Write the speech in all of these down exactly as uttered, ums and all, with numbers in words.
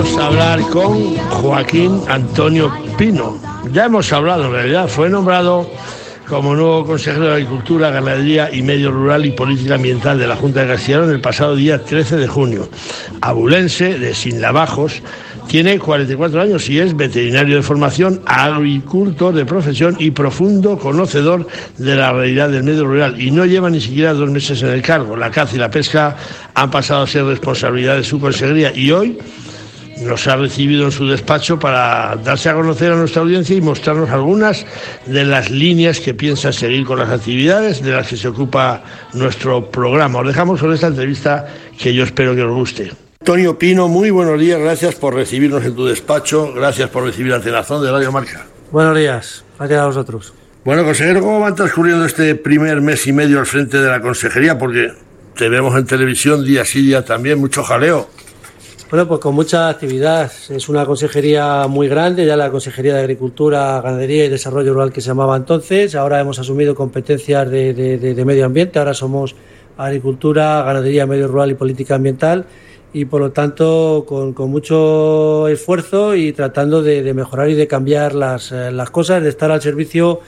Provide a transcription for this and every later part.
vamos a hablar con Joaquín Antonio Pino. Ya hemos hablado, en realidad, fue nombrado como nuevo consejero de Agricultura, Ganadería y Medio Rural y Política Ambiental de la Junta de Castilla y León el pasado día trece de junio. Abulense, de Sinlavajos, tiene cuarenta y cuatro años y es veterinario de formación, agricultor de profesión y profundo conocedor de la realidad del medio rural. Y no lleva ni siquiera dos meses en el cargo. La caza y la pesca han pasado a ser responsabilidad de su consejería y hoy nos ha recibido en su despacho para darse a conocer a nuestra audiencia y mostrarnos algunas de las líneas que piensa seguir con las actividades de las que se ocupa nuestro programa. Os dejamos con esta entrevista que yo espero que os guste. Antonio Pino, muy buenos días, gracias por recibirnos en tu despacho, gracias por recibir a Antenazón de Radio Marca. Buenos días, gracias a vosotros. Bueno, consejero, ¿cómo van transcurriendo este primer mes y medio al frente de la consejería? Porque te vemos en televisión día sí día también, mucho jaleo. Bueno, pues con mucha actividad. Es una consejería muy grande, ya la Consejería de Agricultura, Ganadería y Desarrollo Rural que se llamaba entonces. Ahora hemos asumido competencias de, de, de, de medio ambiente, ahora somos Agricultura, Ganadería, Medio Rural y Política Ambiental y por lo tanto con, con mucho esfuerzo y tratando de, de mejorar y de cambiar las, las cosas, de estar al servicio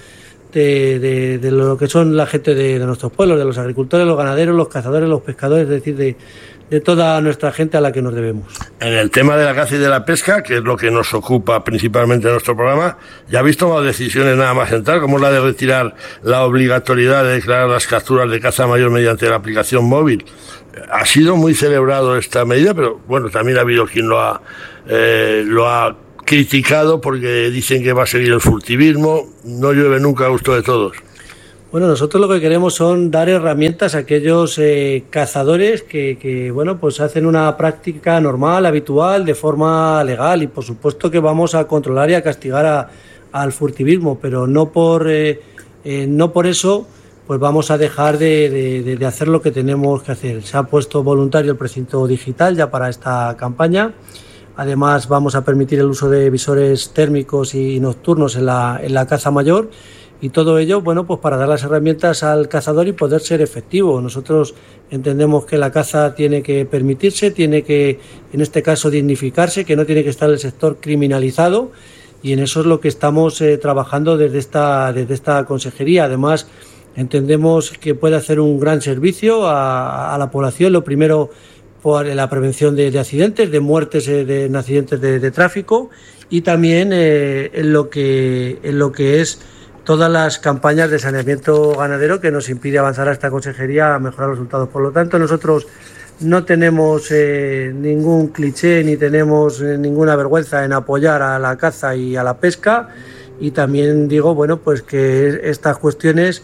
de, de, de lo que son la gente de, de nuestros pueblos, de los agricultores, los ganaderos, los cazadores, los pescadores, es decir, de de toda nuestra gente a la que nos debemos. En el tema de la caza y de la pesca, que es lo que nos ocupa principalmente en nuestro programa, ya habéis tomado decisiones nada más entrar, como es la de retirar la obligatoriedad de declarar las capturas de caza mayor mediante la aplicación móvil. Ha sido muy celebrado esta medida, pero bueno, también ha habido quien lo ha, eh, lo ha criticado porque dicen que va a seguir el furtivismo, no llueve nunca a gusto de todos. Bueno, nosotros lo que queremos son dar herramientas a aquellos eh, cazadores que, que, bueno, pues hacen una práctica normal, habitual, de forma legal y por supuesto que vamos a controlar y a castigar a, al furtivismo, pero no por, eh, eh, no por eso pues vamos a dejar de, de, de hacer lo que tenemos que hacer. Se ha puesto voluntario el precinto digital ya para esta campaña. Además vamos a permitir el uso de visores térmicos y nocturnos en la, en la caza mayor. Y todo ello, bueno, pues para dar las herramientas al cazador y poder ser efectivo. Nosotros entendemos que la caza tiene que permitirse, tiene que, en este caso, dignificarse, que no tiene que estar el sector criminalizado y en eso es lo que estamos eh, trabajando desde esta, desde esta consejería. Además, entendemos que puede hacer un gran servicio a, a la población. Lo primero, por la prevención de, de accidentes, de muertes eh, de, en accidentes de, de tráfico y también eh, en lo que, en lo que es todas las campañas de saneamiento ganadero que nos impide avanzar a esta consejería a mejorar los resultados. Por lo tanto, nosotros no tenemos eh, ningún cliché ni tenemos eh, ninguna vergüenza en apoyar a la caza y a la pesca y también digo, bueno, pues que estas cuestiones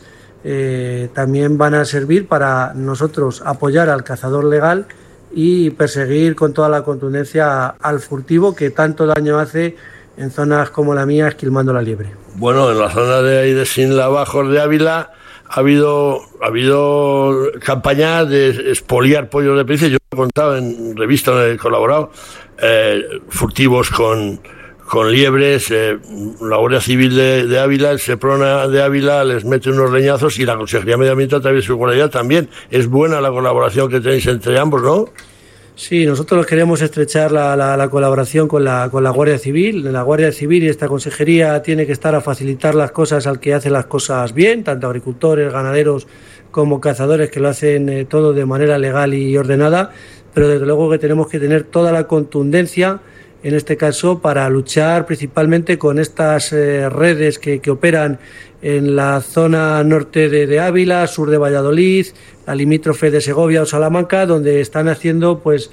eh, también van a servir para nosotros apoyar al cazador legal y perseguir con toda la contundencia al furtivo que tanto daño hace en zonas como la mía, esquilmando la liebre. Bueno, en la zona de ahí de Sinlavajos de Ávila ha habido ha habido campañas de expoliar pollos de perdices. Yo he contado en revistas donde he colaborado, eh, furtivos con, con liebres, eh, la Guardia Civil de, de Ávila, el Seprona de Ávila les mete unos leñazos y la Consejería de Medio Ambiente a través de su guardia también. Es buena la colaboración que tenéis entre ambos, ¿no? Sí, nosotros queremos estrechar la, la, la colaboración con la, con la Guardia Civil. La Guardia Civil y esta consejería tiene que estar a facilitar las cosas al que hace las cosas bien, tanto agricultores, ganaderos como cazadores que lo hacen eh, todo de manera legal y ordenada, pero desde luego que tenemos que tener toda la contundencia en este caso para luchar principalmente con estas eh, redes que, que operan en la zona norte de, de Ávila, sur de Valladolid, la limítrofe de Segovia o Salamanca, donde están haciendo pues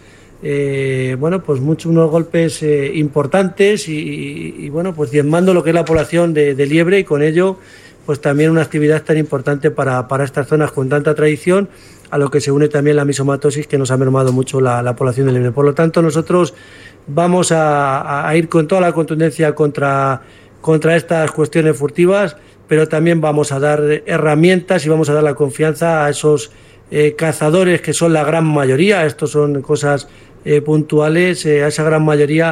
eh, bueno pues muchos unos golpes eh, importantes y, y, y bueno pues diezmando lo que es la población de, de liebre y con ello pues también una actividad tan importante para, para estas zonas con tanta tradición, a lo que se une también la misomatosis que nos ha mermado mucho la, la población de liebre. Por lo tanto, nosotros vamos a, a ir con toda la contundencia contra, contra estas cuestiones furtivas, pero también vamos a dar herramientas y vamos a dar la confianza a esos eh, cazadores que son la gran mayoría, estos son cosas eh, puntuales, eh, a esa gran mayoría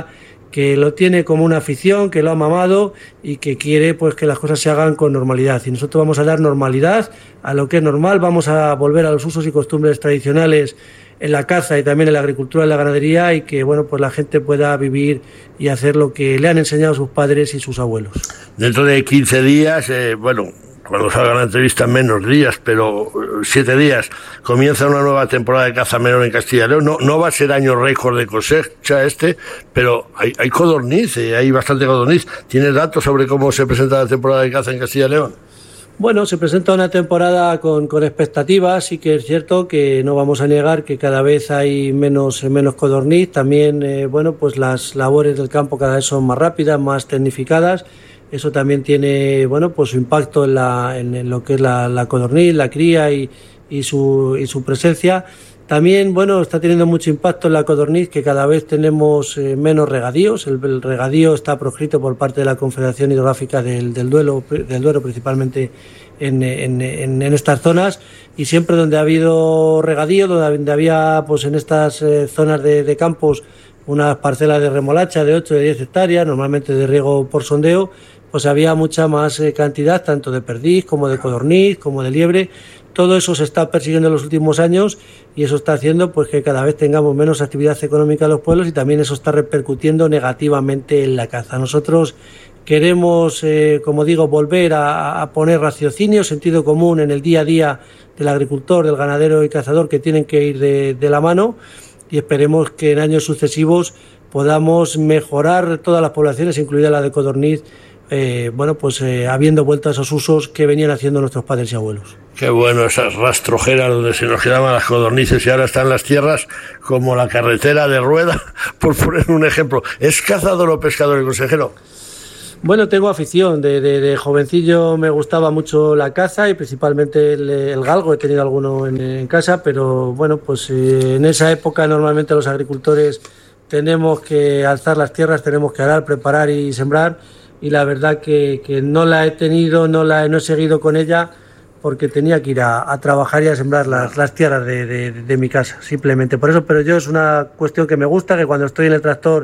que lo tiene como una afición, que lo ha mamado y que quiere pues que las cosas se hagan con normalidad. Y nosotros vamos a dar normalidad a lo que es normal, vamos a volver a los usos y costumbres tradicionales en la caza y también en la agricultura y la ganadería, y que bueno pues la gente pueda vivir y hacer lo que le han enseñado sus padres y sus abuelos. Dentro de quince días, eh, bueno, cuando salga la entrevista menos días, pero siete días, comienza una nueva temporada de caza menor en Castilla y León. No, no va a ser año récord de cosecha este, pero hay, hay codorniz, eh, hay bastante codorniz. ¿Tienes datos sobre cómo se presenta la temporada de caza en Castilla y León? Bueno, se presenta una temporada con, con expectativas. Sí que es cierto que no vamos a negar que cada vez hay menos, menos codorniz. También, eh, bueno, pues las labores del campo cada vez son más rápidas, más tecnificadas. Eso también tiene, bueno, pues su impacto en, la, en, en lo que es la, la codorniz, la cría y, y, su, y su presencia. También, bueno, está teniendo mucho impacto en la codorniz, que cada vez tenemos eh, menos regadíos. El, el regadío está proscrito por parte de la Confederación Hidrográfica del, del, Duero, del Duero, principalmente en, en, en, en estas zonas. Y siempre donde ha habido regadío, donde había, pues en estas eh, zonas de, de campos, unas parcelas de remolacha de ocho, de diez hectáreas, normalmente de riego por sondeo, pues había mucha más eh, cantidad, tanto de perdiz como de codorniz, como de liebre. Todo eso se está persiguiendo en los últimos años y eso está haciendo pues que cada vez tengamos menos actividad económica en los pueblos, y también eso está repercutiendo negativamente en la caza. Nosotros queremos, eh, como digo, volver a, a poner raciocinio, sentido común en el día a día del agricultor, del ganadero y cazador, que tienen que ir de, de la mano, y esperemos que en años sucesivos podamos mejorar todas las poblaciones, incluida la de codorniz, Eh, bueno, pues eh, habiendo vuelto a esos usos que venían haciendo nuestros padres y abuelos. Qué bueno, esas rastrojeras donde se nos quedaban las codornices y ahora están las tierras como la carretera de Rueda, por poner un ejemplo. ¿Es cazador o pescador el consejero? Bueno, tengo afición. De, de, de jovencillo me gustaba mucho la caza y principalmente el, el galgo. He tenido alguno en, en casa, pero bueno, pues eh, en esa época normalmente los agricultores tenemos que alzar las tierras, tenemos que arar, preparar y sembrar. Y la verdad que, que no la he tenido, no la no he seguido con ella, porque tenía que ir a, a trabajar y a sembrar las, las tierras de, de, de mi casa, simplemente por eso. Pero yo es una cuestión que me gusta, que cuando estoy en el tractor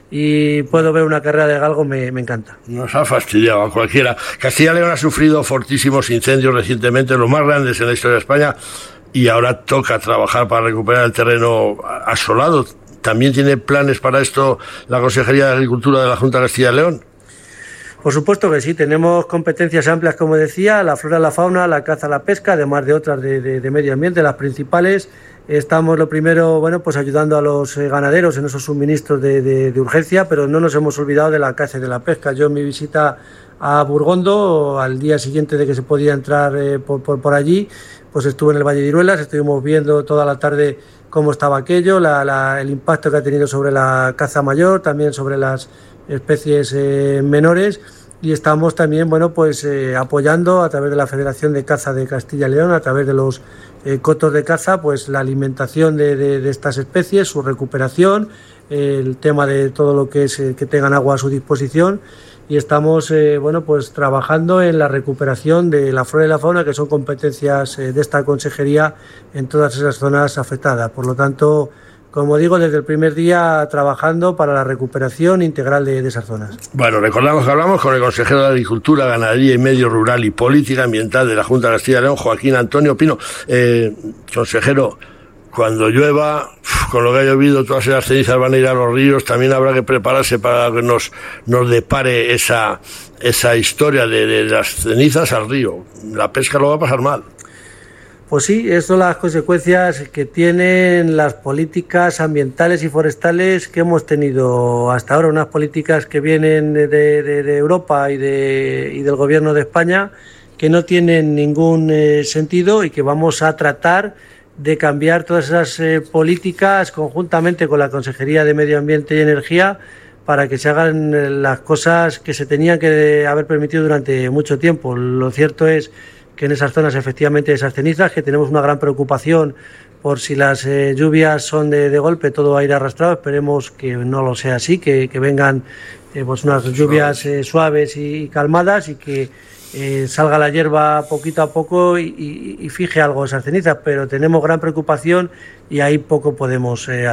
y puedo ver una carrera de galgo me, me encanta. Nos ha fastidiado a cualquiera. Castilla y León ha sufrido fortísimos incendios recientemente, los más grandes en la historia de España, y ahora toca trabajar para recuperar el terreno asolado. ¿También tiene planes para esto la Consejería de Agricultura de la Junta de Castilla y León? Por supuesto que sí, tenemos competencias amplias, como decía, la flora, la fauna, la caza, la pesca, además de otras de, de, de medio ambiente, las principales. Estamos lo primero, bueno, pues ayudando a los eh, ganaderos en esos suministros de, de, de urgencia, pero no nos hemos olvidado de la caza y de la pesca. Yo en mi visita a Burgondo, al día siguiente de que se podía entrar eh, por, por, por allí, pues estuve en el Valle de Iruelas, estuvimos viendo toda la tarde cómo estaba aquello, la, la, el impacto que ha tenido sobre la caza mayor, también sobre las especies eh, menores, y estamos también, bueno, pues eh, apoyando a través de la Federación de Caza de Castilla y León, a través de los eh, cotos de caza, pues la alimentación de, de, de estas especies, su recuperación, eh, el tema de todo lo que es eh, que tengan agua a su disposición, y estamos, eh, bueno, pues trabajando en la recuperación de la flora y la fauna, que son competencias eh, de esta consejería en todas esas zonas afectadas. Por lo tanto, como digo, desde el primer día trabajando para la recuperación integral de, de esas zonas. Bueno, recordamos que hablamos con el consejero de Agricultura, Ganadería y Medio Rural y Política Ambiental de la Junta de Castilla y León, Joaquín Antonio Pino. Eh, consejero, cuando llueva, con lo que ha llovido, todas esas cenizas van a ir a los ríos, también habrá que prepararse para que nos, nos depare esa, esa historia de, de las cenizas al río. La pesca lo va a pasar mal. Pues sí, estas son las consecuencias que tienen las políticas ambientales y forestales que hemos tenido hasta ahora, unas políticas que vienen de, de, de Europa y, de, y del Gobierno de España, que no tienen ningún eh, sentido, y que vamos a tratar de cambiar todas esas eh, políticas conjuntamente con la Consejería de Medio Ambiente y Energía, para que se hagan eh, las cosas que se tenían que haber permitido durante mucho tiempo. Lo cierto es que en esas zonas efectivamente esas cenizas, que tenemos una gran preocupación por si las eh, lluvias son de, de golpe, todo va a ir arrastrado. Esperemos que no lo sea así, que, que vengan eh, pues unas lluvias eh, suaves y calmadas, y que eh, salga la hierba poquito a poco y, y, y fije algo esas cenizas, pero tenemos gran preocupación y ahí poco podemos eh, hacer.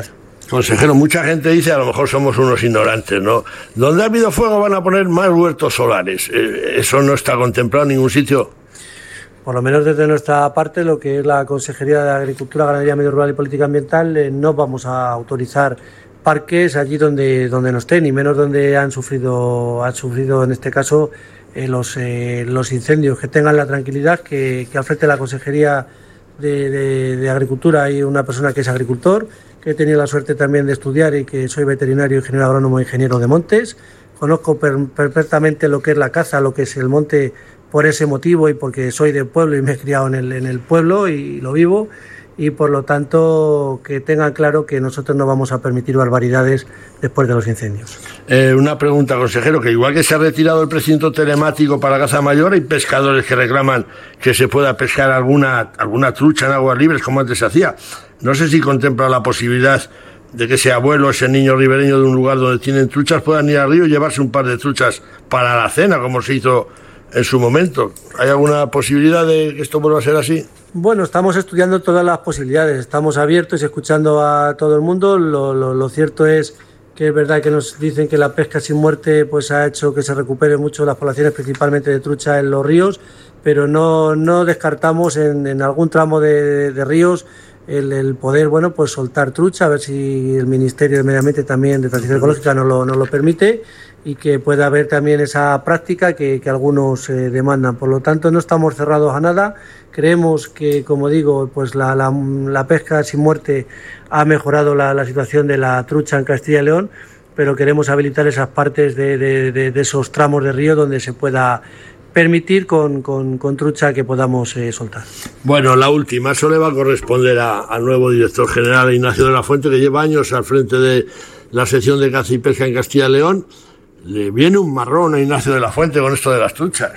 Consejero, mucha gente dice, a lo mejor somos unos ignorantes, ¿no? Donde ha habido fuego van a poner más huertos solares. ¿Eso no está contemplado en ningún sitio? Por lo menos desde nuestra parte, lo que es la Consejería de Agricultura, Ganadería, Medio Rural y Política Ambiental, eh, no vamos a autorizar parques allí donde, donde no estén, ni menos donde han sufrido, han sufrido en este caso eh, los, eh, los incendios. Que tengan la tranquilidad que, que al frente de la Consejería de, de, de Agricultura hay una persona que es agricultor, que he tenido la suerte también de estudiar y que soy veterinario, ingeniero agrónomo, ingeniero de montes. Conozco per, perfectamente lo que es la caza, lo que es el monte, por ese motivo y porque soy del pueblo y me he criado en el, en el pueblo y lo vivo, y por lo tanto que tengan claro que nosotros no vamos a permitir barbaridades después de los incendios. Eh, una pregunta, consejero, que igual que se ha retirado el precinto telemático para la caza mayor, hay pescadores que reclaman que se pueda pescar alguna, alguna trucha en aguas libres como antes se hacía. No sé si contempla la posibilidad de que ese abuelo, ese niño ribereño de un lugar donde tienen truchas, puedan ir al río y llevarse un par de truchas para la cena, como se hizo en su momento. ¿Hay alguna posibilidad de que esto vuelva a ser así? Bueno, estamos estudiando todas las posibilidades, estamos abiertos y escuchando a todo el mundo. Lo, lo, lo cierto es que es verdad que nos dicen que la pesca sin muerte pues ha hecho que se recupere mucho las poblaciones, principalmente de trucha en los ríos, pero no, no descartamos en, en algún tramo de, de ríos el, el poder, bueno, pues soltar trucha, a ver si el Ministerio de Medio Ambiente también de Transición Ecológica nos lo, nos lo permite, y que pueda haber también esa práctica que, que algunos eh, demandan. Por lo tanto, no estamos cerrados a nada. Creemos que, como digo, pues la, la, la pesca sin muerte ha mejorado la, la situación de la trucha en Castilla y León, pero queremos habilitar esas partes de, de, de, de esos tramos de río donde se pueda permitir con, con, con trucha que podamos eh, soltar. Bueno, la última, eso le va a corresponder a, al nuevo director general, Ignacio de la Fuente, que lleva años al frente de la sección de caza y pesca en Castilla y León. ¿Le viene un marrón a Ignacio de la Fuente con esto de las truchas?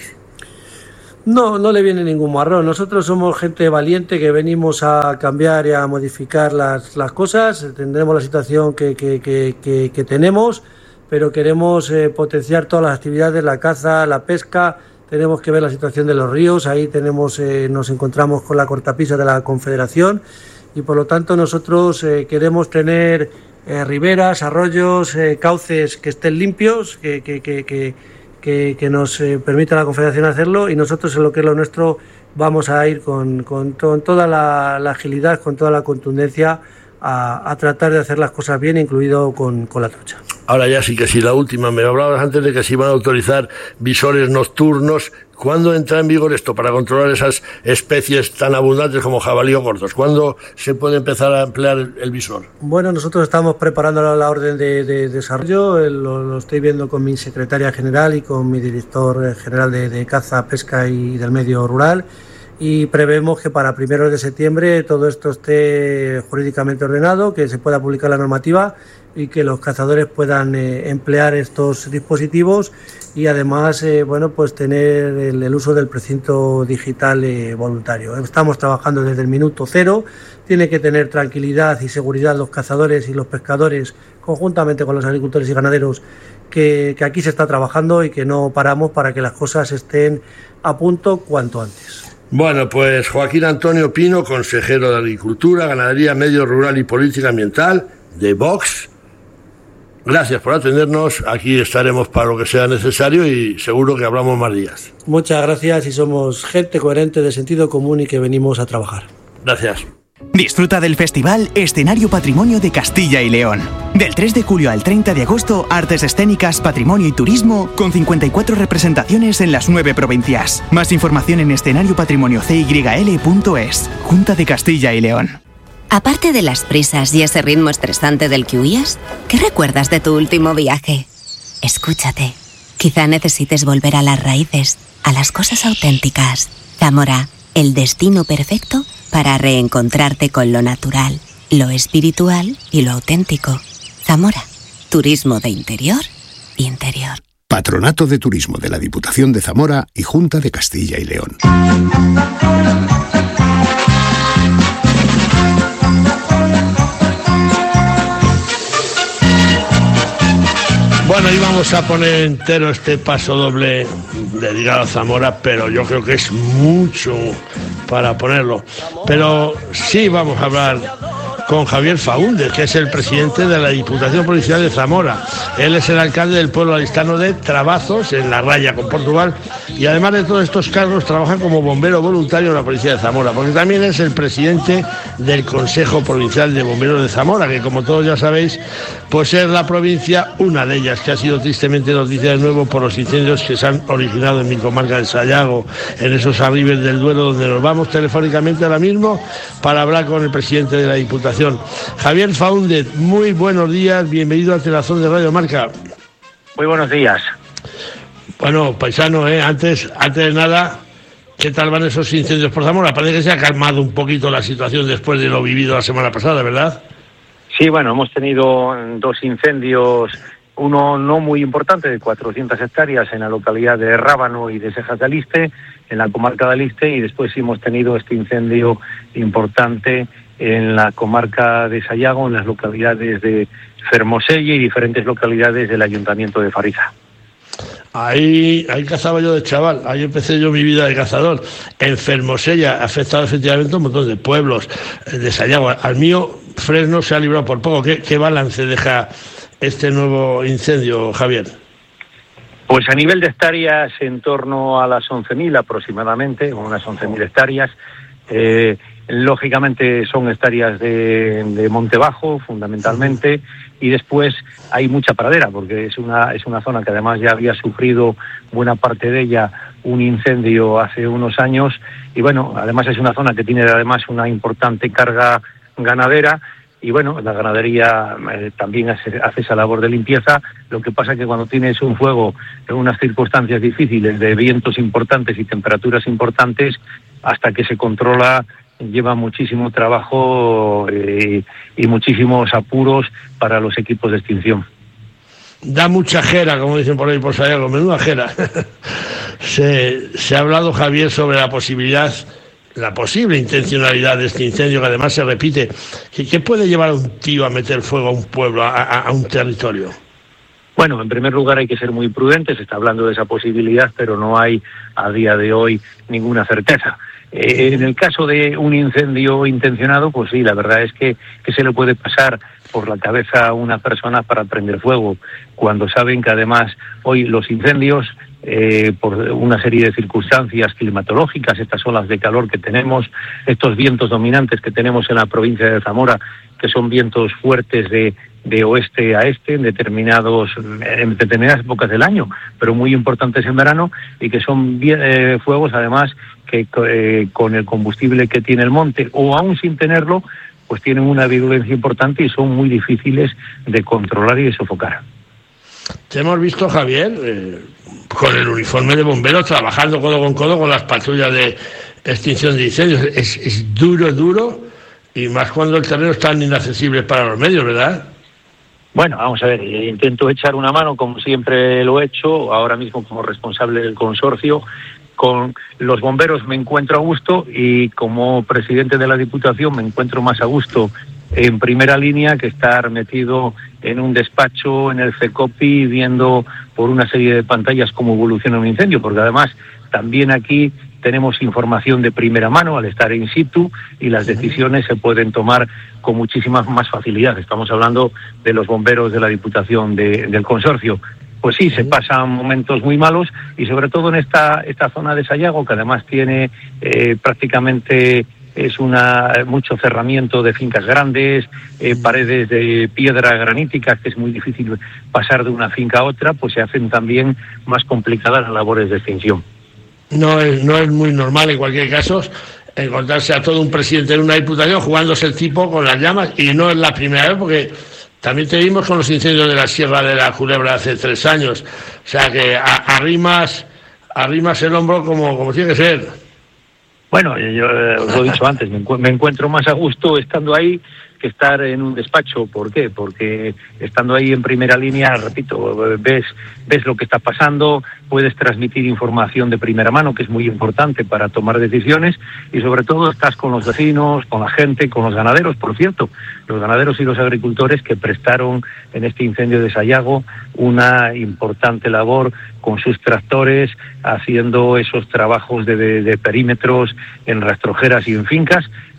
No, no le viene ningún marrón. Nosotros somos gente valiente que venimos a cambiar y a modificar las, las cosas. Tendremos la situación que, que, que, que, que tenemos, pero queremos eh, potenciar todas las actividades, la caza, la pesca. Tenemos que ver la situación de los ríos. Ahí tenemos, eh, nos encontramos con la cortapisa de la Confederación, y por lo tanto nosotros eh, queremos tener Eh, riberas, arroyos, eh, cauces que estén limpios, que, que, que, que, que, que nos eh, permita la Confederación hacerlo, y nosotros en lo que es lo nuestro vamos a ir con, con, con toda la, la agilidad, con toda la contundencia a, a tratar de hacer las cosas bien, incluido con, con la trucha. Ahora ya sí que sí, la última, me hablabas antes de que se iban a autorizar visores nocturnos. ¿Cuándo entra en vigor esto para controlar esas especies tan abundantes como jabalí o gordos? ¿Cuándo se puede empezar a emplear el, el visor? Bueno, nosotros estamos preparando la, la orden de, de, de desarrollo, lo, lo estoy viendo con mi secretaria general y con mi director general de, de caza, pesca y del medio rural, y prevemos que para primeros de septiembre todo esto esté jurídicamente ordenado, que se pueda publicar la normativa y que los cazadores puedan eh, emplear estos dispositivos, y además eh, bueno, pues tener el, el uso del precinto digital eh, voluntario. Estamos trabajando desde el minuto cero. Tiene que tener tranquilidad y seguridad los cazadores y los pescadores, conjuntamente con los agricultores y ganaderos, que, que aquí se está trabajando y que no paramos para que las cosas estén a punto cuanto antes. Bueno, pues Joaquín Antonio Pino, consejero de Agricultura, Ganadería, Medio Rural y Política Ambiental de Vox. Gracias por atendernos, aquí estaremos para lo que sea necesario y seguro que hablamos más días. Muchas gracias, y somos gente coherente, de sentido común y que venimos a trabajar. Gracias. Disfruta del festival Escenario Patrimonio de Castilla y León. Del tres de julio al treinta de agosto, artes escénicas, patrimonio y turismo, con cincuenta y cuatro representaciones en las nueve provincias. Más información en escenario patrimonio c y l punto es. Junta de Castilla y León. Aparte de las prisas y ese ritmo estresante del que huías, ¿qué recuerdas de tu último viaje? Escúchate. Quizá necesites volver a las raíces, a las cosas auténticas. Zamora, el destino perfecto para reencontrarte con lo natural, lo espiritual y lo auténtico. Zamora, turismo de interior, interior. Patronato de Turismo de la Diputación de Zamora y Junta de Castilla y León. Bueno, íbamos a poner entero este paso doble dedicado a Zamora, pero yo creo que es mucho para ponerlo. Pero sí vamos a hablar con Javier Faúndez, que es el presidente de la Diputación Provincial de Zamora. Él es el alcalde del pueblo alistano de Trabazos, en la raya con Portugal, y además de todos estos cargos trabaja como bombero voluntario en la policía de Zamora, porque también es el presidente del Consejo Provincial de Bomberos de Zamora, que como todos ya sabéis, pues es la provincia, una de ellas, que ha sido tristemente noticia de nuevo por los incendios que se han originado en mi comarca de Sayago, en esos arribes del Duero, donde nos vamos telefónicamente ahora mismo para hablar con el presidente de la Diputación. Javier Faúndez, muy buenos días, bienvenido a Telazón de Radio Marca. Muy buenos días. Bueno, paisano, ¿eh? antes, antes de nada, ¿qué tal van esos incendios por Zamora? Parece que se ha calmado un poquito la situación después de lo vivido la semana pasada, ¿verdad? Sí, bueno, hemos tenido dos incendios, uno no muy importante, de cuatrocientas hectáreas en la localidad de Rábano y de Sejas de Aliste, en la comarca de Aliste, y después hemos tenido este incendio importante en la comarca de Sayago, en las localidades de Fermoselle y diferentes localidades del ayuntamiento de Fariza. Ahí, ahí cazaba yo de chaval, ahí empecé yo mi vida de cazador. En Fermoselle ha afectado efectivamente a un montón de pueblos de Sayago. Al mío, Fresno se ha librado por poco. ¿Qué, qué balance deja este nuevo incendio, Javier? Pues a nivel de hectáreas, en torno a las once mil aproximadamente, unas once mil hectáreas. Eh, lógicamente son hectáreas de, de monte bajo, fundamentalmente, y después hay mucha pradera, porque es una, es una zona que además ya había sufrido buena parte de ella un incendio hace unos años, y bueno, además es una zona que tiene además una importante carga ganadera, y bueno, la ganadería eh, también hace, hace esa labor de limpieza. Lo que pasa es que cuando tienes un fuego en unas circunstancias difíciles, de vientos importantes y temperaturas importantes, hasta que se controla lleva muchísimo trabajo eh, y muchísimos apuros para los equipos de extinción. Da mucha jera, como dicen por ahí por Sayago, menuda jera. se, se ha hablado, Javier, sobre la posibilidad, la posible intencionalidad de este incendio, que además se repite. ¿Qué, qué puede llevar a un tío a meter fuego a un pueblo, a, a, a un territorio? Bueno, en primer lugar hay que ser muy prudentes, se está hablando de esa posibilidad, pero no hay a día de hoy ninguna certeza. Eh, en el caso de un incendio intencionado, pues sí, la verdad es que, que se le puede pasar por la cabeza a una persona para prender fuego, cuando saben que además hoy los incendios, eh, por una serie de circunstancias climatológicas, estas olas de calor que tenemos, estos vientos dominantes que tenemos en la provincia de Zamora, que son vientos fuertes de, de oeste a este en determinados en determinadas épocas del año, pero muy importantes en verano, y que son bien, eh, fuegos además que eh, con el combustible que tiene el monte, o aún sin tenerlo, pues tienen una virulencia importante y son muy difíciles de controlar y de sofocar. Te hemos visto, Javier, eh, con el uniforme de bomberos, trabajando codo con codo con las patrullas de extinción de incendios. Es, es duro, duro, y más cuando el terreno es tan inaccesible para los medios, ¿verdad? Bueno, vamos a ver, intento echar una mano, como siempre lo he hecho, ahora mismo como responsable del consorcio. Con los bomberos me encuentro a gusto, y como presidente de la Diputación me encuentro más a gusto en primera línea que estar metido en un despacho en el CECOPI viendo por una serie de pantallas cómo evoluciona un incendio, porque además también aquí tenemos información de primera mano al estar in situ, y las decisiones se pueden tomar con muchísima más facilidad. Estamos hablando de los bomberos de la Diputación de, del consorcio. Pues sí, se pasan momentos muy malos, y sobre todo en esta esta zona de Sayago, que además tiene eh, prácticamente es una mucho cerramiento de fincas grandes, eh, paredes de piedra granítica, que es muy difícil pasar de una finca a otra, pues se hacen también más complicadas las labores de extinción. No es, no es muy normal en cualquier caso encontrarse a todo un presidente de una diputación jugándose el tipo con las llamas, y no es la primera vez, porque también te vimos con los incendios de la Sierra de la Culebra hace tres años. O sea que a, arrimas, arrimas el hombro como, como tiene que ser. Bueno, yo eh, os lo he dicho antes, me, encu- me encuentro más a gusto estando ahí que estar en un despacho. ¿Por qué? Porque estando ahí en primera línea, repito, ves ves lo que está pasando, puedes transmitir información de primera mano, que es muy importante para tomar decisiones, y sobre todo estás con los vecinos, con la gente, con los ganaderos, por cierto, los ganaderos y los agricultores que prestaron en este incendio de Sayago una importante labor con sus tractores, haciendo esos trabajos de, de, de perímetros en rastrojeras y en fincas,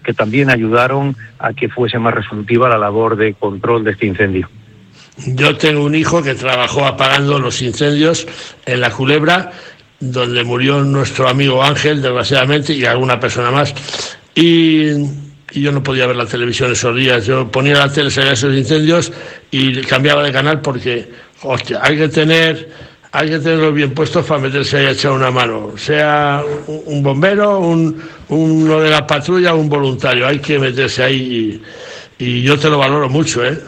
que también ayudaron a que fuese más resolutiva la labor de control de este incendio. Yo tengo un hijo que trabajó apagando los incendios en La Culebra, donde murió nuestro amigo Ángel, desgraciadamente, y alguna persona más. Y, y yo no podía ver la televisión esos días. Yo ponía la tele, salía esos incendios y cambiaba de canal porque, hostia, hay que tener, hay que tenerlos bien puestos para meterse ahí a echar una mano. Sea un, un bombero, un, uno de la patrulla, un voluntario. Hay que meterse ahí y, y yo te lo valoro mucho, ¿eh?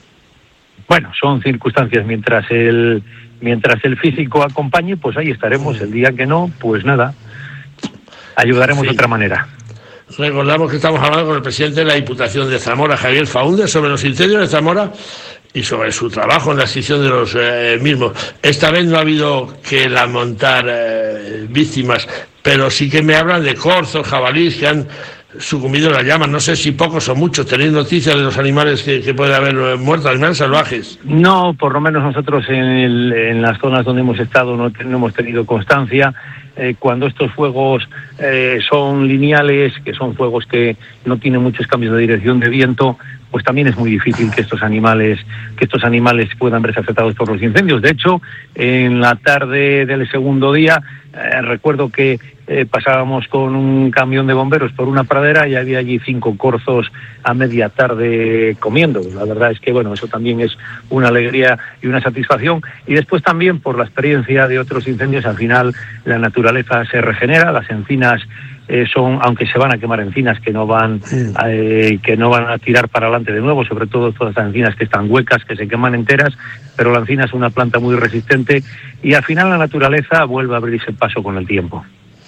Bueno, son circunstancias. Mientras el mientras el físico acompañe, pues ahí estaremos. El día que no, pues nada, ayudaremos sí. de otra manera. Recordamos que estamos hablando con el presidente de la Diputación de Zamora, Javier Faúndez, sobre los incendios de Zamora y sobre su trabajo en la extinción de los eh, mismos. Esta vez no ha habido que lamentar eh, víctimas, pero sí que me hablan de corzos, jabalíes que han sucumbido en las llamas. No sé si pocos o muchos. ¿Tenéis noticias de los animales que, que puede haber muerto, animales salvajes? No, por lo menos nosotros en, el, en las zonas donde hemos estado no, no hemos tenido constancia. Eh, cuando estos fuegos eh, son lineales, que son fuegos que no tienen muchos cambios de dirección de viento, pues también es muy difícil que estos animales que estos animales puedan verse afectados por los incendios. De hecho, en la tarde del segundo día, eh, recuerdo que eh, pasábamos con un camión de bomberos por una pradera y había allí cinco corzos a media tarde comiendo. La verdad es que, bueno, eso también es una alegría y una satisfacción. Y después también, por la experiencia de otros incendios, al final la naturaleza se regenera, las encinas Eh, son, aunque se van a quemar encinas que no van eh, que no van a tirar para adelante de nuevo, sobre todo todas las encinas que están huecas, que se queman enteras, pero la encina es una planta muy resistente y al final la naturaleza vuelve a abrirse paso con el tiempo.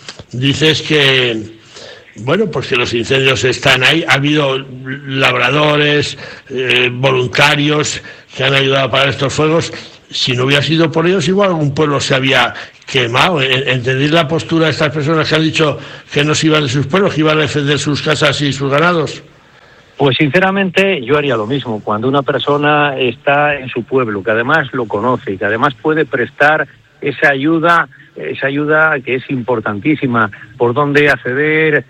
Dices que, bueno, pues que los incendios están ahí, ha habido labradores, eh, voluntarios que han ayudado a apagar estos fuegos. Si no hubiera sido por ellos, igual algún pueblo se había quemado. ¿Entendéis la postura de estas personas que han dicho que no se iban de sus pueblos, que iban a defender sus casas y sus ganados? Pues sinceramente yo haría lo mismo. Cuando una persona está en su pueblo, que además lo conoce, que además puede prestar esa ayuda, esa ayuda que es importantísima, por dónde acceder,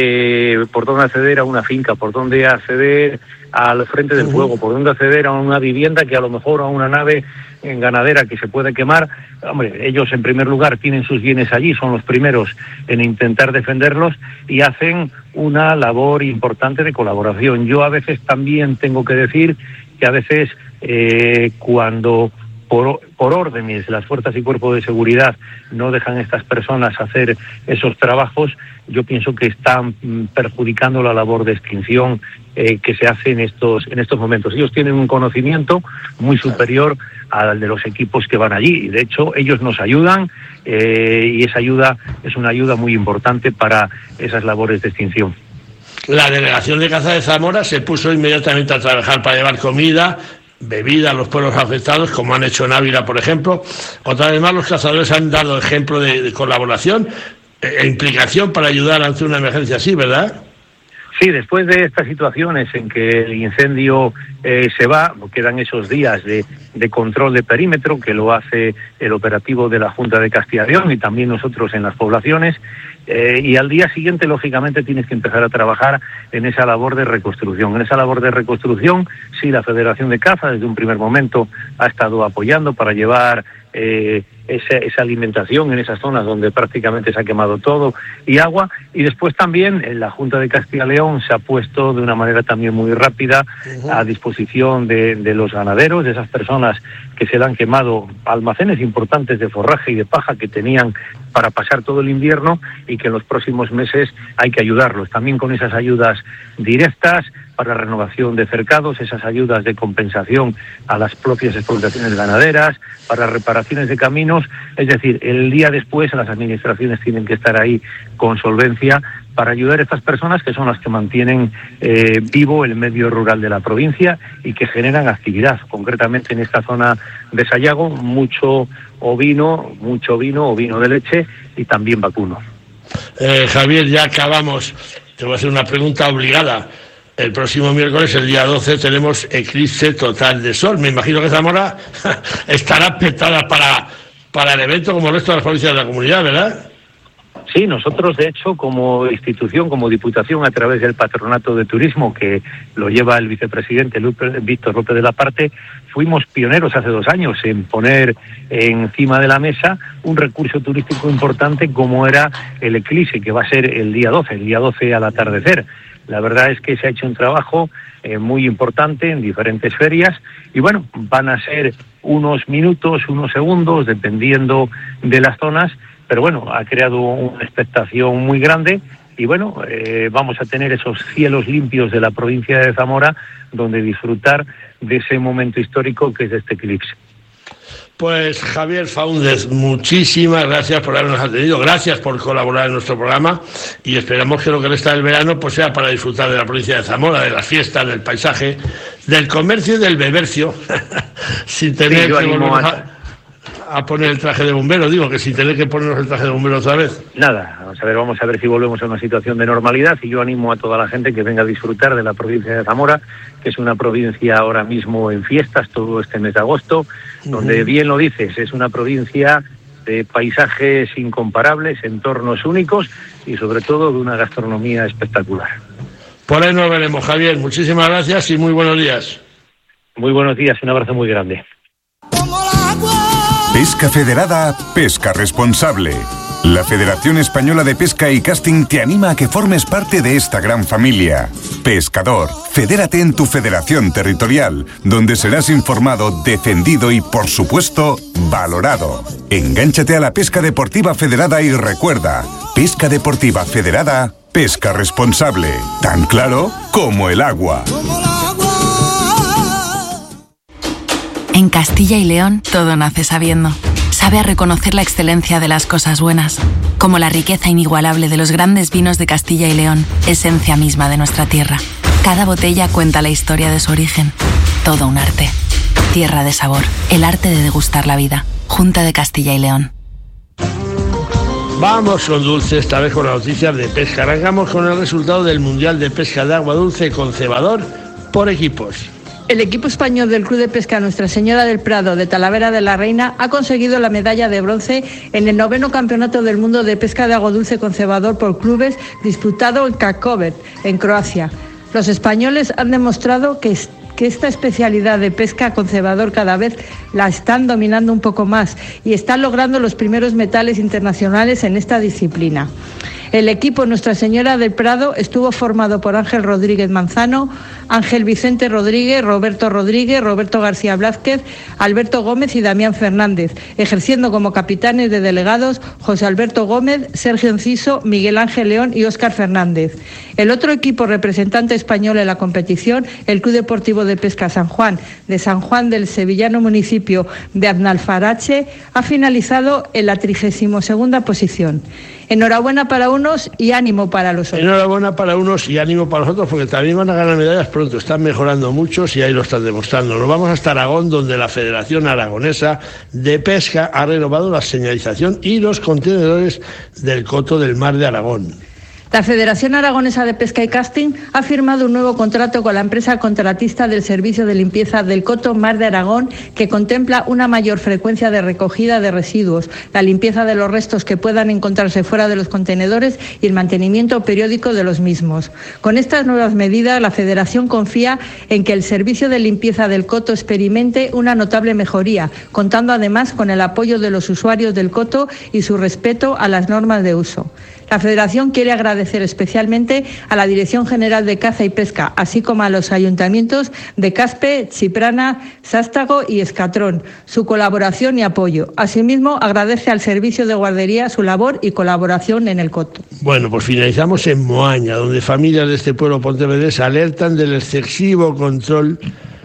eh, por dónde acceder a una finca, por dónde acceder al frente del fuego, por dónde acceder a una vivienda, que a lo mejor a una nave en ganadera que se puede quemar. Hombre, ellos en primer lugar tienen sus bienes allí, son los primeros en intentar defenderlos y hacen una labor importante de colaboración. Yo a veces también tengo que decir que a veces eh, cuando por, por órdenes las fuerzas y cuerpos de seguridad no dejan a estas personas hacer esos trabajos, yo pienso que están perjudicando la labor de extinción eh, que se hace en estos en estos momentos. Ellos tienen un conocimiento muy superior al de los equipos que van allí y de hecho ellos nos ayudan eh, y esa ayuda es una ayuda muy importante para esas labores de extinción. La delegación de caza de Zamora se puso inmediatamente a trabajar para llevar comida, bebida a los pueblos afectados, como han hecho en Ávila, por ejemplo. Otra vez más, los cazadores han dado ejemplo de, de colaboración e implicación para ayudar ante una emergencia así, ¿verdad? Sí, después de estas situaciones en que el incendio eh, se va, quedan esos días de, de control de perímetro que lo hace el operativo de la Junta de Castilla y León y también nosotros en las poblaciones, eh, y al día siguiente, lógicamente, tienes que empezar a trabajar en esa labor de reconstrucción. En esa labor de reconstrucción, sí, la Federación de Caza desde un primer momento ha estado apoyando para llevar eh, esa, esa alimentación en esas zonas donde prácticamente se ha quemado todo y agua, y después también en la Junta de Castilla y León se ha puesto de una manera también muy rápida uh-huh. a disposición de, de los ganaderos, de esas personas que se le han quemado almacenes importantes de forraje y de paja que tenían para pasar todo el invierno y que en los próximos meses hay que ayudarlos, también con esas ayudas directas para renovación de cercados, esas ayudas de compensación a las propias explotaciones ganaderas, para reparaciones de caminos, es decir, el día después las administraciones tienen que estar ahí con solvencia para ayudar a estas personas que son las que mantienen eh, vivo el medio rural de la provincia y que generan actividad. Concretamente en esta zona de Sayago, mucho ovino, mucho vino, ovino de leche y también vacuno. Eh, Javier, ya acabamos. Te voy a hacer una pregunta obligada. El próximo miércoles, el día doce, tenemos eclipse total de sol. Me imagino que Zamora estará petada para, para el evento como el resto de las provincias de la comunidad, ¿verdad? Sí, nosotros de hecho como institución, como Diputación, a través del Patronato de Turismo que lo lleva el vicepresidente Víctor López de la Parte, fuimos pioneros hace dos años en poner encima de la mesa un recurso turístico importante como era el eclipse, que va a ser el día doce, el día doce al atardecer. La verdad es que se ha hecho un trabajo eh, muy importante en diferentes ferias y bueno, van a ser unos minutos, unos segundos, dependiendo de las zonas, pero bueno, ha creado una expectación muy grande y bueno, eh, vamos a tener esos cielos limpios de la provincia de Zamora donde disfrutar de ese momento histórico que es este eclipse. Pues Javier Faúndez, muchísimas gracias por habernos atendido, gracias por colaborar en nuestro programa y esperamos que lo que resta del verano pues sea para disfrutar de la provincia de Zamora, de las fiestas, del paisaje, del comercio y del bebercio, sin tener sí, que volver a, a poner el traje de bombero, digo que sin tener que ponernos el traje de bombero otra vez. Nada, vamos a ver, vamos a ver si volvemos a una situación de normalidad y yo animo a toda la gente que venga a disfrutar de la provincia de Zamora, que es una provincia ahora mismo en fiestas todo este mes de agosto, uh-huh. donde bien lo dices, es una provincia de paisajes incomparables, entornos únicos y sobre todo de una gastronomía espectacular. Por ahí nos veremos, Javier. Muchísimas gracias y muy buenos días. Muy buenos días, un abrazo muy grande. Pesca Federada, pesca responsable. La Federación Española de Pesca y Casting te anima a que formes parte de esta gran familia. Pescador, fedérate en tu federación territorial, donde serás informado, defendido y, por supuesto, valorado. Engánchate a la pesca deportiva federada y recuerda, pesca deportiva federada, pesca responsable. Tan claro como el agua. En Castilla y León todo nace sabiendo. Sabe a reconocer la excelencia de las cosas buenas, como la riqueza inigualable de los grandes vinos de Castilla y León, esencia misma de nuestra tierra. Cada botella cuenta la historia de su origen. Todo un arte. Tierra de sabor. El arte de degustar la vida. Junta de Castilla y León. Vamos con dulce, esta vez con las noticias de pesca. Arrancamos con el resultado del Mundial de Pesca de Agua Dulce con cebador por equipos. El equipo español del Club de Pesca Nuestra Señora del Prado de Talavera de la Reina ha conseguido la medalla de bronce en el noveno Campeonato del Mundo de Pesca de Agua Dulce con cebador por clubes disputado en Krakovec, en Croacia. Los españoles han demostrado que, que esta especialidad de pesca con cebador cada vez la están dominando un poco más y están logrando los primeros metales internacionales en esta disciplina. El equipo Nuestra Señora del Prado estuvo formado por Ángel Rodríguez Manzano, Ángel Vicente Rodríguez, Roberto Rodríguez, Roberto García Blázquez, Alberto Gómez y Damián Fernández, ejerciendo como capitanes de delegados José Alberto Gómez, Sergio Enciso, Miguel Ángel León y Óscar Fernández. El otro equipo representante español en la competición, el Club Deportivo de Pesca San Juan, de San Juan del sevillano municipio de Aznalfarache, ha finalizado en la trigésima segunda posición. Enhorabuena para unos y ánimo para los otros. Enhorabuena para unos y ánimo para los otros, porque también van a ganar medallas pronto. Están mejorando muchos y ahí lo están demostrando. Nos vamos hasta Aragón, donde la Federación Aragonesa de Pesca ha renovado la señalización y los contenedores del coto del Mar de Aragón. La Federación Aragonesa de Pesca y Casting ha firmado un nuevo contrato con la empresa contratista del servicio de limpieza del Coto Mar de Aragón, que contempla una mayor frecuencia de recogida de residuos, la limpieza de los restos que puedan encontrarse fuera de los contenedores y el mantenimiento periódico de los mismos. Con estas nuevas medidas, la Federación confía en que el servicio de limpieza del Coto experimente una notable mejoría, contando además con el apoyo de los usuarios del Coto y su respeto a las normas de uso. La Federación quiere agradecer especialmente a la Dirección General de Caza y Pesca, así como a los ayuntamientos de Caspe, Chiprana, Sástago y Escatrón, su colaboración y apoyo. Asimismo, agradece al Servicio de Guardería su labor y colaboración en el Coto. Bueno, pues finalizamos en Moaña, donde familias de este pueblo pontevedrés alertan del excesivo control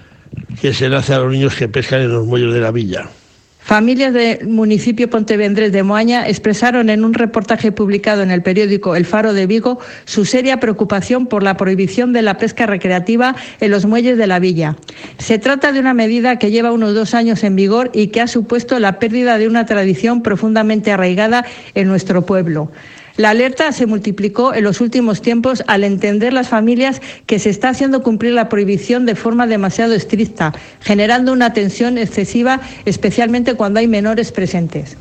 que se le hace a los niños que pescan en los muelles de la villa. Familias del municipio pontevedrés de Moaña expresaron en un reportaje publicado en el periódico El Faro de Vigo su seria preocupación por la prohibición de la pesca recreativa en los muelles de la villa. Se trata de una medida que lleva unos dos años en vigor y que ha supuesto la pérdida de una tradición profundamente arraigada en nuestro pueblo. La alerta se multiplicó en los últimos tiempos al entender las familias que se está haciendo cumplir la prohibición de forma demasiado estricta, generando una tensión excesiva, especialmente cuando hay menores presentes.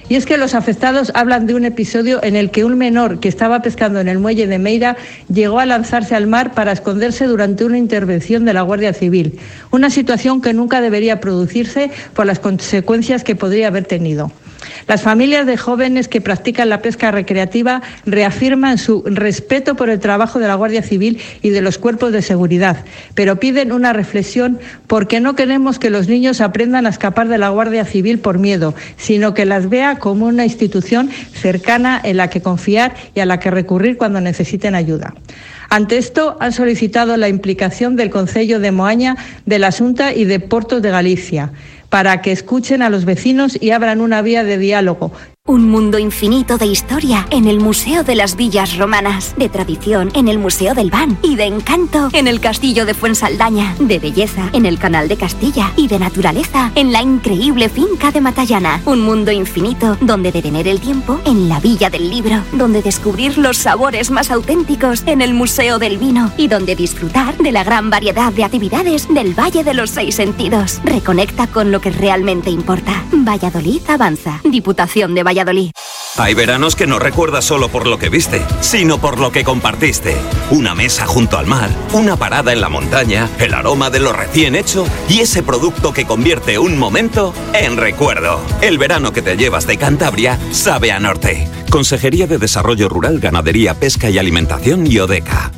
Y es que los afectados hablan de un episodio en el que un menor que estaba pescando en el muelle de Meira llegó a lanzarse al mar para esconderse durante una intervención de la Guardia Civil. Una situación que nunca debería producirse por las consecuencias que podría haber tenido. Las familias de jóvenes que practican la pesca recreativa reafirman su respeto por el trabajo de la Guardia Civil y de los cuerpos de seguridad, pero piden una reflexión porque no queremos que los niños aprendan a escapar de la Guardia Civil por miedo, sino que las vea como una institución cercana en la que confiar y a la que recurrir cuando necesiten ayuda. Ante esto, han solicitado la implicación del Concello de Moaña, de la Xunta y de Portos de Galicia, para que escuchen a los vecinos y abran una vía de diálogo. Un mundo infinito de historia en el Museo de las Villas Romanas, de tradición en el Museo del Ban y de encanto en el Castillo de Fuensaldaña, de belleza en el Canal de Castilla y de naturaleza en la increíble finca de Matallana. Un mundo infinito donde detener el tiempo en la Villa del Libro, donde descubrir los sabores más auténticos en el Museo del Vino y donde disfrutar de la gran variedad de actividades del Valle de los Seis Sentidos. Reconecta con lo que realmente importa. Valladolid avanza. Diputación de Valladolid. Hay veranos que no recuerdas solo por lo que viste, sino por lo que compartiste. Una mesa junto al mar, una parada en la montaña, el aroma de lo recién hecho y ese producto que convierte un momento en recuerdo. El verano que te llevas de Cantabria sabe a norte. Consejería de Desarrollo Rural, Ganadería, Pesca y Alimentación y ODECA.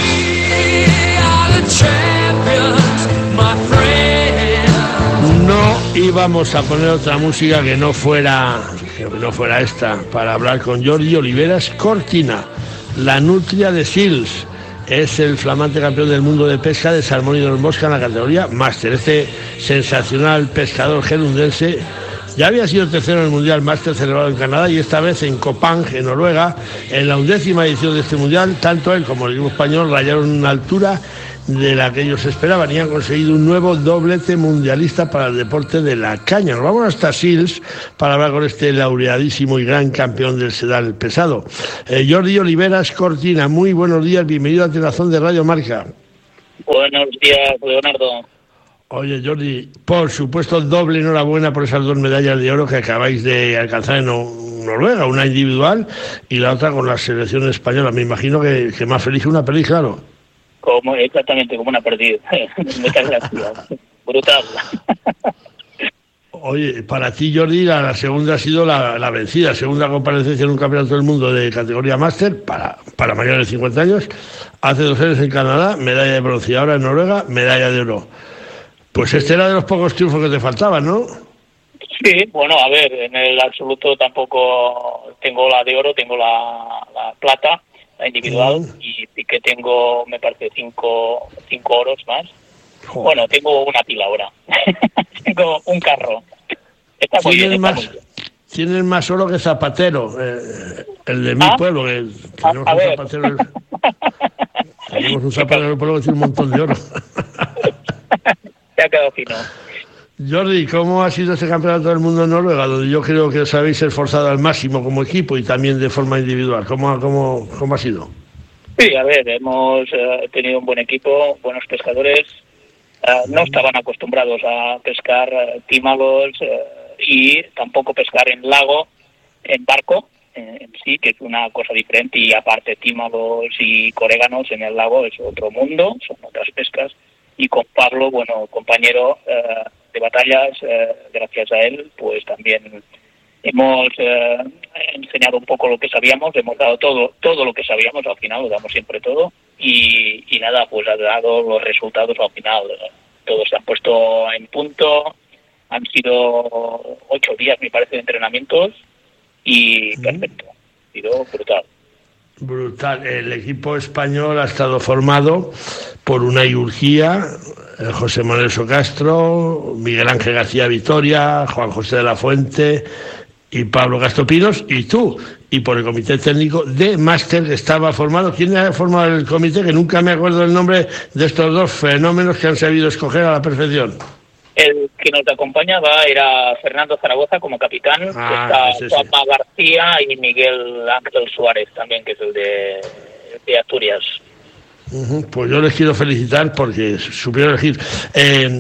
No íbamos a poner otra música que no fuera que no fuera esta para hablar con Jordi Oliveras Cortina, la nutria de Sils. Es el flamante campeón del mundo de pesca de salmón y de mosca en la categoría máster. Este sensacional pescador gerundense ya había sido tercero en el Mundial Máster celebrado en Canadá y esta vez en Copang, en Noruega, en la undécima edición de este Mundial. Tanto él como el equipo español rayaron una altura de la que ellos esperaban y han conseguido un nuevo doblete mundialista para el deporte de la caña. Nos vamos hasta Sils para hablar con este laureadísimo y gran campeón del sedal pesado. Eh, Jordi Oliveras Cortina, muy buenos días, bienvenido a Telazón de Radio Marca. Buenos días, Leonardo. Oye, Jordi, por supuesto, doble enhorabuena por esas dos medallas de oro que acabáis de alcanzar en Noruega, una individual y la otra con la selección española. Me imagino que, que más feliz que una perdiz, claro. Como, exactamente, como una perdiz. Muchas gracias. Brutal. Oye, para ti, Jordi, la, la segunda ha sido la, la vencida, segunda comparecencia en un campeonato del mundo de categoría máster para, para mayores de cincuenta años. Hace dos años en Canadá, medalla de bronce, y ahora en Noruega, medalla de oro. Pues este era de los pocos triunfos que te faltaban, ¿no? Sí, bueno, a ver, en el absoluto tampoco tengo la de oro, tengo la, la plata, la individual, mm. y sí que tengo, me parece, cinco, cinco oros más. Joder. Bueno, tengo una pila ahora. Tengo un carro. Está muy bien, está más, muy bien. Tienes más oro que Zapatero, eh, el de mi ¿Ah? pueblo, que tenemos a, a un ver. zapatero. Tenemos un zapatero del pueblo que tiene un montón de oro. Se ha quedado fino. Jordi, ¿cómo ha sido este campeonato del mundo en Noruega, donde yo creo que os habéis esforzado al máximo como equipo y también de forma individual? ¿Cómo, cómo, cómo ha sido? Sí, a ver, hemos eh, tenido un buen equipo, buenos pescadores. Uh, no estaban acostumbrados a pescar uh, tímalos uh, y tampoco pescar en lago, en barco, eh, en sí, que es una cosa diferente, y aparte tímalos y coréganos en el lago es otro mundo, son otras pescas. Y con Pablo, bueno, compañero uh, de batallas, uh, gracias a él, pues también hemos uh, enseñado un poco lo que sabíamos, hemos dado todo todo lo que sabíamos, al final lo damos siempre todo, y, y nada, pues ha dado los resultados al final. Todos se han puesto en punto, han sido ocho días, me parece, de entrenamientos, y perfecto, ha sido brutal. Brutal. El equipo español ha estado formado por Unai Urgía, José Manuel Socastro, Miguel Ángel García Vitoria, Juan José de la Fuente y Pablo Castopinos, y tú, y por el comité técnico de máster estaba formado. ¿Quién ha formado el comité? Que nunca me acuerdo el nombre de estos dos fenómenos que han sabido escoger a la perfección. El que nos acompañaba era Fernando Zaragoza como capitán, ah, está Juanma García y Miguel Ángel Suárez también, que es el de, de Asturias. Uh-huh. Pues yo les quiero felicitar porque supieron elegir. Eh,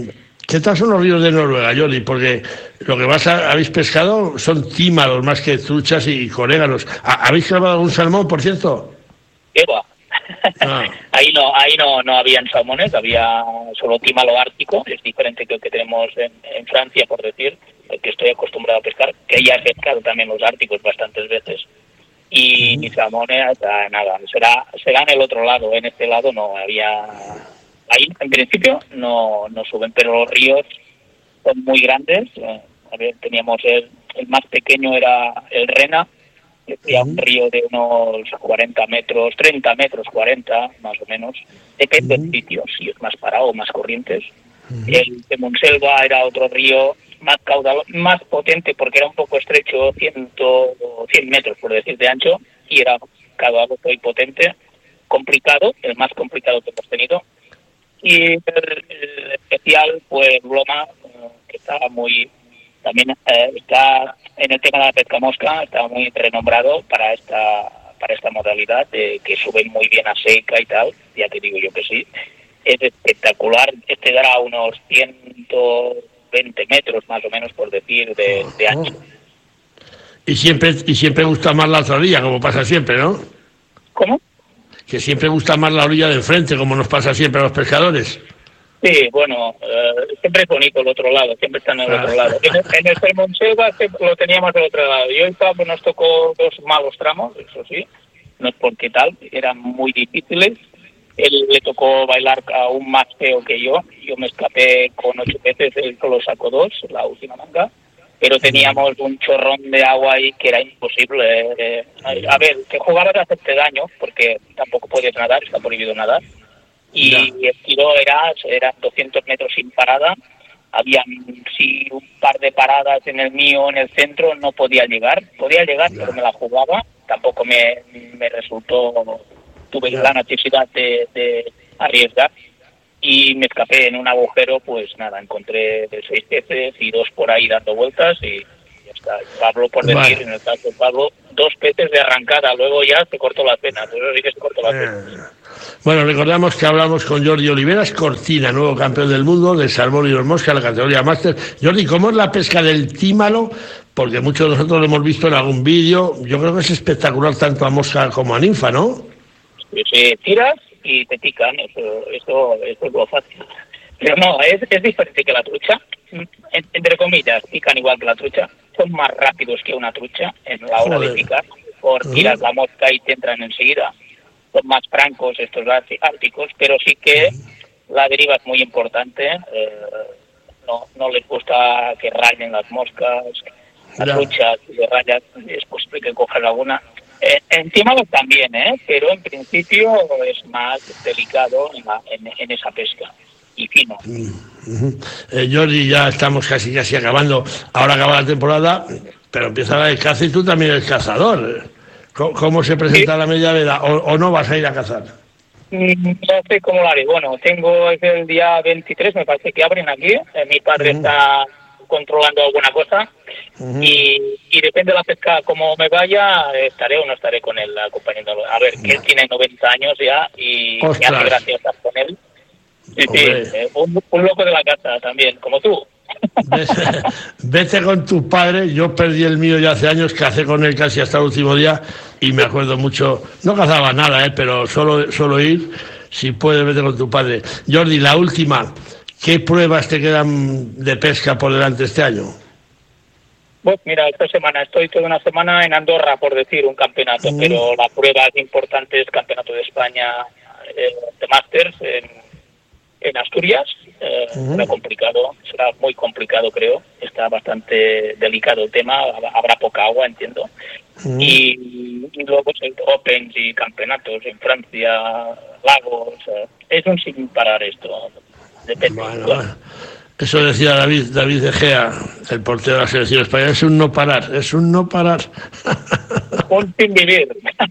¿Qué tal son los ríos de Noruega, Jordi? Porque lo que más habéis pescado son tímalos más que truchas y coréganos. ¿Habéis clavado algún salmón, por cierto? ¿Qué va? Ah. ahí no ahí no no habían salmones, había solo tímalo ártico. Es diferente que el que tenemos en, en Francia, por decir, que estoy acostumbrado a pescar, que ya he pescado también los árticos bastantes veces. Y mm. salmones, nada, será será en el otro lado. En este lado no había. Ahí, en principio, no, no suben, pero los ríos son muy grandes. Eh, a ver, teníamos el, el más pequeño era el Rena, que era un río de unos cuarenta metros, treinta metros, cuarenta más o menos. Depende del sitio, si es más parado o más corrientes. Uh-huh. El de Monselva era otro río más caudal, más potente porque era un poco estrecho, cien, cien metros, por decir, de ancho, y era caudaloso y potente. Complicado, el más complicado que hemos tenido. Y el, el especial, pues Bloma, que está muy, también eh, está en el tema de la pesca mosca, está muy renombrado para esta para esta modalidad, de que suben muy bien a seca y tal, ya te digo yo que sí. Es espectacular, este dará unos ciento veinte metros más o menos, por decir, de, de ancho. Y siempre, y siempre gusta más la otra orilla, como pasa siempre, ¿no? ¿Cómo? Que siempre gusta más la orilla de enfrente, como nos pasa siempre a los pescadores. Sí, bueno, uh, siempre es bonito el otro lado, siempre está en el ah. otro lado. En el, en el Sermonselva lo teníamos del otro lado. Y hoy pues, nos tocó dos malos tramos, eso sí, no es porque tal, eran muy difíciles. Él le tocó bailar aún más feo que yo. Yo me escapé con ocho peces, él solo sacó dos, la última manga. Pero teníamos un chorrón de agua ahí que era imposible. Eh, a ver, que jugar te hacerte daño, porque tampoco puedes nadar, está prohibido nadar. Y ya. El tiro era, eran doscientos metros sin parada. Habían, sí, un par de paradas en el mío, en el centro, no podía llegar. Podía llegar, ya. Pero me la jugaba. Tampoco me, me resultó, tuve ya. La necesidad de, de arriesgar. Y me escapé en un agujero, pues nada, encontré seis peces y dos por ahí dando vueltas y ya está. Pablo, por decir, vale. En el caso de Pablo, dos peces de arrancada, luego ya se cortó la pena, pues sí que se cortó la pena. Eh. Bueno, recordamos que hablamos con Jordi Oliveras Cortina, nuevo campeón del mundo de salmón y los mosca en la categoría máster. Jordi, ¿cómo es la pesca del tímalo? Porque muchos de nosotros lo hemos visto en algún vídeo. Yo creo que es espectacular tanto a mosca como a ninfa, ¿no? Sí, sí, tiras y te pican, eso, eso, eso es lo fácil. Pero no, es, es diferente que la trucha, entre comillas, pican igual que la trucha, son más rápidos que una trucha en la hora Joder. de picar, por tiras uh-huh. la mosca y te entran enseguida, son más francos estos árticos, pero sí que uh-huh. la deriva es muy importante, eh, no, no les gusta que rayen las moscas, las no. truchas, si le rayan es posible que cojan alguna. Eh, en tímalos también, ¿eh? Pero en principio es más delicado en, la, en, en esa pesca y fino. Uh-huh. Eh, Jordi, ya estamos casi casi acabando. Ahora acaba la temporada, pero empieza la de caza y tú también eres cazador. ¿Cómo, cómo se presenta sí. la media veda? ¿O, ¿O no vas a ir a cazar? No sé cómo lo haré. Bueno, tengo es el día veintitrés, me parece que abren aquí. Eh, mi padre uh-huh. está controlando alguna cosa. Uh-huh. y, y depende de la pesca como me vaya, estaré o no estaré con él acompañándolo. A ver, que él tiene noventa años ya y Ostras. me hace gracia estar con él. Sí, sí, eh, un, un loco de la casa también, como tú. Vete, vete con tu padre. Yo perdí el mío ya hace años, cacé con él casi hasta el último día y me acuerdo mucho, no cazaba nada, eh, pero solo, solo ir, si puedes, vete con tu padre. Jordi, la última, ¿qué pruebas te quedan de pesca por delante este año? Pues mira, esta semana estoy toda una semana en Andorra, por decir, un campeonato, mm. pero la prueba importante es Campeonato de España eh, de Masters en, en Asturias. Eh, mm. Será complicado, será muy complicado, creo. Está bastante delicado el tema, habrá poca agua, entiendo. Mm. Y, y luego pues, Opens y campeonatos en Francia, Lagos. Eh, es un sin parar esto. Depende. Bueno, bueno. Eso decía David David De Gea, el portero de la selección española, es un no parar, es un no parar. Un sin vivir.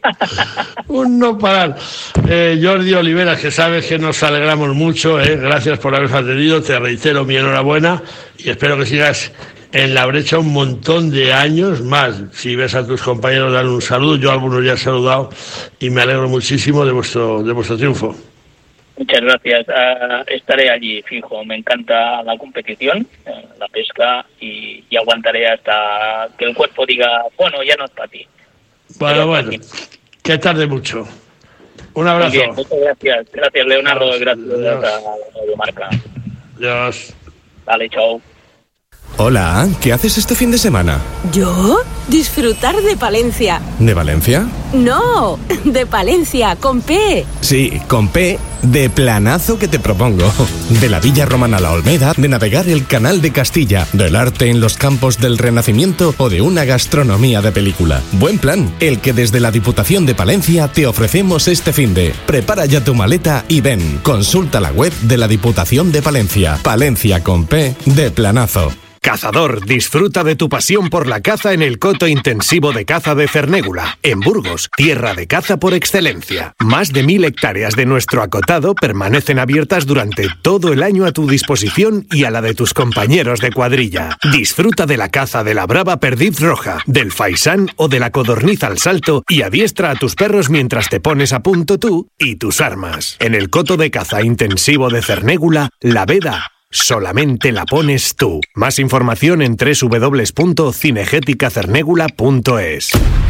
Un no parar. Eh, Jordi Oliveras, que sabes que nos alegramos mucho, eh, gracias por habernos atendido, te reitero mi enhorabuena y espero que sigas en la brecha un montón de años más. Si ves a tus compañeros, dan un saludo, yo a algunos ya he saludado y me alegro muchísimo de vuestro, de vuestro triunfo. Muchas gracias. Uh, estaré allí fijo. Me encanta la competición, eh, la pesca, y, y aguantaré hasta que el cuerpo diga, bueno, ya no es para ti. Bueno, Pero bueno, que tarde mucho. Un abrazo. Bien, muchas gracias. Gracias, Leonardo. Adiós. Gracias Adiós. a Radio Marca. Adiós. Vale, chao. Hola, ¿qué haces este fin de semana? ¿Yo? Disfrutar de Palencia. ¿De Valencia? No, de Palencia, con P. Sí, con P, de planazo que te propongo. De la Villa Romana La Olmeda, de navegar el Canal de Castilla, del arte en los campos del Renacimiento o de una gastronomía de película. Buen plan, el que desde la Diputación de Palencia te ofrecemos este finde. Prepara ya tu maleta y ven. Consulta la web de la Diputación de Palencia. Palencia con P, de planazo. Cazador, disfruta de tu pasión por la caza en el coto intensivo de caza de Cernégula, en Burgos, tierra de caza por excelencia. Más de mil hectáreas de nuestro acotado permanecen abiertas durante todo el año a tu disposición y a la de tus compañeros de cuadrilla. Disfruta de la caza de la brava perdiz roja, del faisán o de la codorniz al salto y adiestra a tus perros mientras te pones a punto tú y tus armas. En el coto de caza intensivo de Cernégula, la veda solamente la pones tú. Más información en doble u doble u doble u punto cinegética cernégula punto es.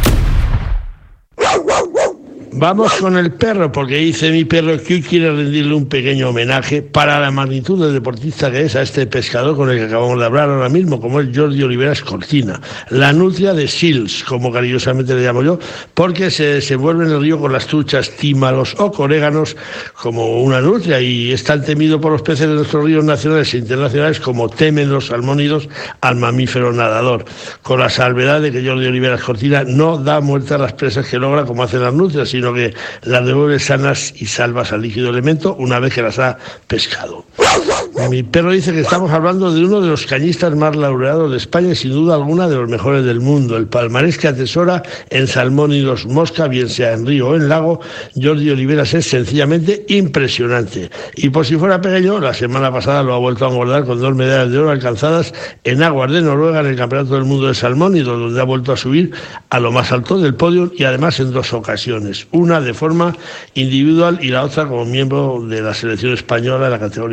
Vamos con el perro, porque dice mi perro que hoy quiere rendirle un pequeño homenaje para la magnitud de deportista que es a este pescador con el que acabamos de hablar ahora mismo, como es Jordi Oliveras Cortina, la nutria de Sils, como cariñosamente le llamo yo, porque se desenvuelve en el río con las truchas, tímalos o coréganos como una nutria, y es tan temido por los peces de nuestros ríos nacionales e internacionales como temen los salmónidos al mamífero nadador, con la salvedad de que Jordi Oliveras Cortina no da muerte a las presas que logra como hacen las nutrias, sino que las devuelve sanas y salvas al líquido elemento una vez que las ha pescado. Mi perro dice que estamos hablando de uno de los cañistas más laureados de España y sin duda alguna de los mejores del mundo. El palmarés que atesora en salmónidos mosca, bien sea en río o en lago, Jordi Oliveras es sencillamente impresionante. Y por si fuera pequeño, la semana pasada lo ha vuelto a engordar con dos medallas de oro alcanzadas en aguas de Noruega en el Campeonato del Mundo de Salmónidos, donde ha vuelto a subir a lo más alto del podio y además en dos ocasiones. Una de forma individual y la otra como miembro de la selección española en la categoría